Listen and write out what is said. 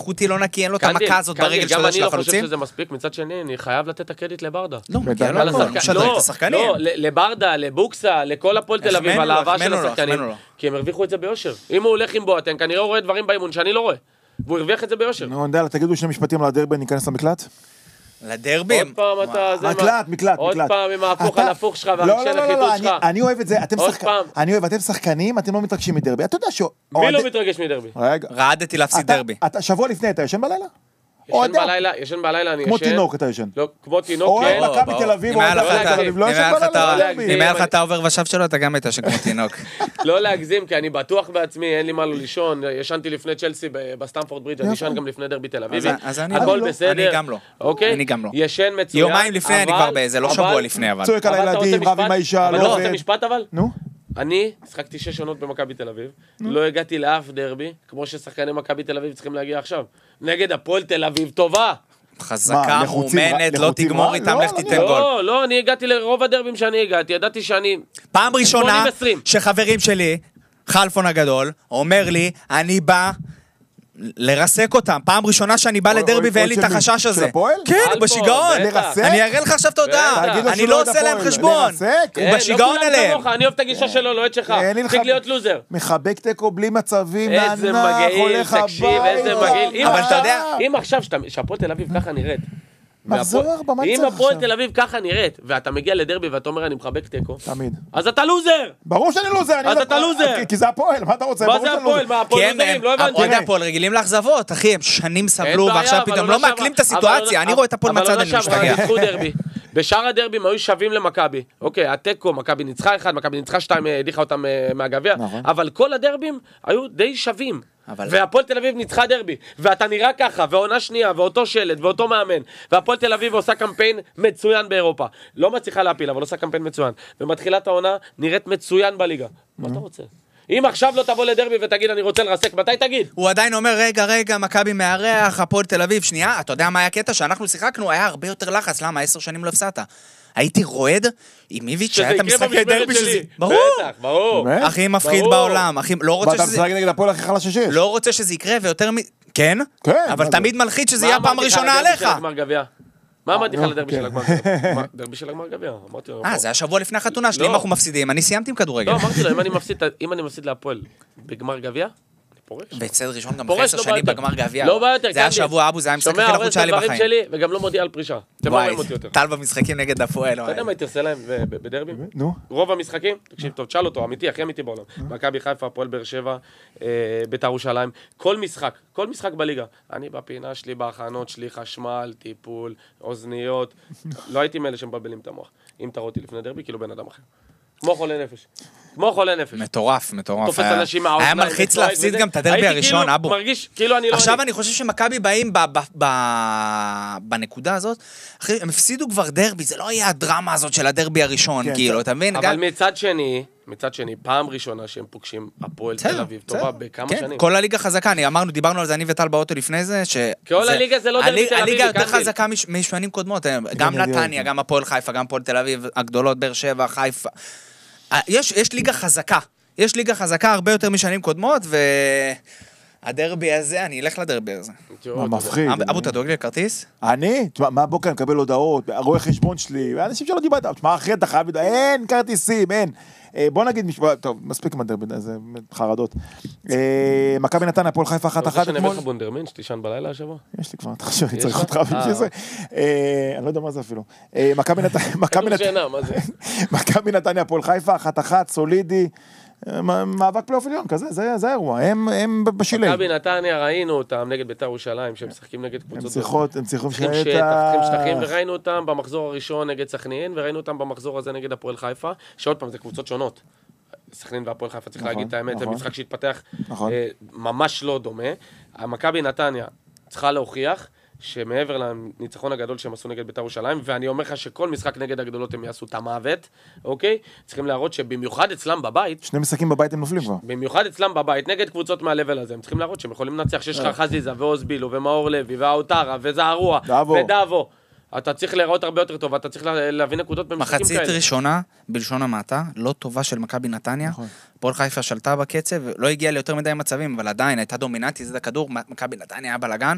מלאכותי לא נקי, אין לו את המכה הזאת ברגל שלו של החלוצים. גם אני לא חושב שזה מספיק, מצד שני, אני חייב לתת את הקרדיט לברדה. לא, מגיע לו, לא משדרג את השחקנים. לא, לברדה, לבוקסה, לכל הפועל תל אביב, על האהבה של השחקנים, כי הם הרוויחו את זה ביושר. אם הוא הולך עם בועטן, כנראה הוא רואה דברים באימון שאני לא רואה, והוא הרוויח את זה ביושר. נו, נדל, תגידו שני משפטים על הדרבי, ניכנס למקלט? לדרבים. עוד פעם אתה... מקלט. עוד פעם עם ההפוך על הפוך שלך והרגשי נחיתות שלך. אני אוהב את זה, אתם שחקנים, אתם לא מתרגשים מדרבי. אתה יודע מי לא מתרגש מדרבי? רעדתי להפסיד דרבי. אתה שבוע לפני, אתה ישן בלילה? ישן בלילה, אני ישן. כמו תינוק אתה ישן. לא, כמו תינוק, אוהד מכבי תל אביב, אוהד מכבי תל אביב, לא ישן בלילה. אם היה לך את העובר ושב שלו, אתה גם היית שכמו תינוק. לא להגזים, כי אני בטוח בעצמי, אין לי מה לא לישון, ישנתי לפני צ'לסי בסטמפורד ברידג', אני ישן גם לפני דרבי תל אביב. הכל בסדר. אני גם לא. אוקיי? אני גם לא. ישן מצוין. יומיים לפני אני כבר באיזה, לא שבוע לפני, אבל. צועק על הילדים, רב עם האישה, אבל לא אתה עובד. רוצה משפט אבל? נו? אני שחקתי 6 עונות במכבי תל אביב, לא הגעתי לאף דרבי, כמו ששחקני מכבי תל אביב צריכים להגיע עכשיו. נגד הפועל תל אביב טובה. חזקה, מאומנת, לא תגמור איתם, לך תיתן גול. לא, אני הגעתי לרוב הדרבים שאני הגעתי, ידעתי שאני... פעם ראשונה שחברים שלי, חלפון הגדול, אומר לי, אני בא לרסק אותם. פעם ראשונה שאני בא לדרבי ואין לי את החשש הזה. של הפועל? כן, הוא בשיגעון. אני אראה לך עכשיו תודה. אני לא עושה להם חשבון. הוא בשיגעון עליהם. אני אוהב את הגישה שלו, לא את שלך. תפסיק להיות לוזר. מחבק תיקו בלי מצבים, איזה מגעיל, תקשיב, איזה מגעיל. אבל אתה יודע... אם עכשיו שהפועל תל אביב ככה נראית, מחזור 4, מה אם צריך הפועל עכשיו? תל אביב ככה נראית, ואתה מגיע לדרבי ואתה אומר אני מחבק תיקו, תמיד. אז אתה לוזר! ברור שאני לוזר. אז אתה לוזר. כי זה הפועל, מה אתה רוצה? מה זה הפועל? מה הפועל לוזרים? לא הבנתי. אוהדי הפועל רגילים לאכזבות, אחי, הם שנים סבלו ועכשיו פתאום לא מעכלים את הסיטואציה, אני רואה את הפועל מצד, אני משתגע. בשאר הדרבים היו שווים למכבי. אוקיי, הטקו, מכבי ניצחה 1, מכבי ניצחה 2, הדיחה אותם מהגביע, אבל כל הדרבים היו די שווים. והפועל תל אביב ניצחה דרבי, ואתה נראה ככה, ועונה שנייה, ואותו שלט, ואותו מאמן, והפועל תל אביב עושה קמפיין מצוין באירופה. לא מצליחה להפיל, אבל עושה קמפיין מצוין. ומתחילת העונה נראית מצוין בליגה. מה אתה רוצה? אם עכשיו לא תבוא לדרבי ותגיד אני רוצה לרסק, מתי תגיד? הוא עדיין אומר רגע, מכבי מארח, הפועל תל אביב, שנייה, אתה יודע מה היה הקטע? שאנחנו שיחקנו, היה הרבה יותר לחץ, למה 10 שנים לא הפסדת? הייתי רועד עם איביץ' שהיה את המשחקי דרבי שזה... ברור. הכי מפחיד בעולם, לא רוצה ואתה שזה... משחק נגד הפועל הכי חלש שיש. לא רוצה שזה יקרה ויותר כן? כן. אבל תמיד מלחיץ שזה יהיה הפעם הראשונה עליך. מה אמרתי לך לדרבי של הגמר גביע? דרבי של הגמר גביע. זה היה שבוע לפני החתונה שלי, אם אנחנו מפסידים, אני סיימתי עם כדורגל. לא, אמרתי לו, אם אני מפסיד להפועל בגמר גביע, אני פורש. בצד ראשון גם 10 שנים בגמר גביע. לא בא יותר, זה היה שבוע אבו, זה היה משחק הכי לחוץ שלי בחיים. וגם לא מודיע על פרישה. וואי, טל במשחקים נגד הפועל. אתה יודע מה הייתי עושה להם בדרבי? נו. רוב המשחקים, תקשיב טוב, תשאל אותו, אמיתי, הכי אמיתי בעולם. מכבי חיפה, הפועל באר שבע, בית"ר ירושלים, כל משחק בליגה. אני בפינה שלי, בהכנות שלי, חשמל, טיפול, אוזניות. לא הייתי מאלה שמבלבלים את המוח. אם תראו אותי לפני דרבי, כאילו בן אדם אחר. כמו חולה נפש. מטורף. תופס אנשים מהאוזניים. היה מלחיץ להפסיד גם את הדרבי הראשון, אבו. מרגיש כאילו אני לא... עכשיו אני חושב שמכבי באים בנקודה הזאת, אחי, הם הפסידו כבר דרבי, זה לא היה הדרמה הזאת של הדרבי הראשון, כאילו, אתה מבין? אבל מצד שני, פעם ראשונה שהם פוגשים הפועל תל אביב, טובה בכמה שנים. כל הליגה חזקה, דיברנו על זה, אני וטל באוטו לפני זה, כל הליגה זה לא דרבי תל אביב. הליגה יותר חזקה משנים קודמות, גם נתניה, גם הפועל חיפה, גם הפועל תל אביב, הגדולות, באר שבע, חיפה. יש ליגה חזקה הרבה יותר משנים קודמות, והדרבי הזה, אני אלך לדרבי הזה. מה מפחיד. אבו, אתה דואג לי לכרטיס? אני? תשמע, מהבוקר אני מקבל הודעות, רואה חשבון שלי, אנשים שלא דיברת, תשמע, אחרי אתה חייב, אין כרטיסים, אין. בוא נגיד משפט, טוב, מספיק עם הדרבי, זה חרדות. מכבי נתניה, הפועל חיפה 1-1 אתמול. שאני אביא לך בונדרמין, שתישן בלילה השבוע? יש לי כבר, אתה חושב, אני צריך אותך בשביל זה. אני לא יודע מה זה אפילו. מכבי נתניה, הפועל חיפה 1-1, סולידי, מאבק פלייאוף עליון, כזה, זה האירוע, הם בשילי. מכבי נתניה, ראינו אותם נגד בית"ר ירושלים, שהם משחקים נגד קבוצות. הם צריכים שטחים, וראינו אותם במחזור הראשון נגד סכנין, וראינו אותם במחזור הזה נגד הפועל חיפה, שעוד פעם, זה קבוצות שונות. סכנין והפועל חיפה, צריך להגיד את האמת, זה משחק שהתפתח ממש לא דומה. המכבי נתניה צריכה להוכיח שמעבר לניצחון הגדול שהם עשו נגד בית"ר ירושלים, ואני אומר לך שכל משחק נגד הגדולות הם יעשו את המוות, אוקיי? צריכים להראות שבמיוחד אצלם בבית... 2 משחקים בבית הם נופלים כבר. במיוחד אצלם בבית, נגד קבוצות מהלבל הזה, הם צריכים להראות שהם יכולים לנצח, שיש לך חזיזה ואוזבילו ומאור לוי והאוטרה וזערוע ודאבו. אתה צריך להיראות הרבה יותר טוב, אתה צריך להביא נקודות במשחקים כאלה. מחצית ראשונה, בלשון המעטה, לא טובה של מכבי נתניה. הפועל חיפה שלטה בקצב, לא הגיעה ליותר מדי מצבים, אבל עדיין הייתה דומיננטית, זה הכדור, מכבי נתניה היה בלגן.